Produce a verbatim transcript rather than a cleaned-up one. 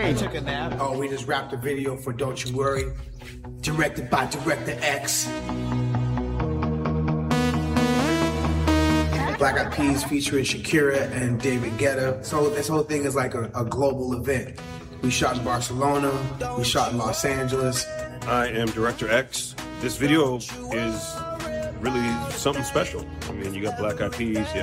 I took a nap. Oh, we just wrapped a video for Don't You Worry, directed by Director X. Black Eyed Peas featuring Shakira and David Guetta. So this whole thing is like a, a global event. We shot in Barcelona, we shot in Los Angeles. I am Director X. This video is really something special. I mean, you got Black Eyed Peas, you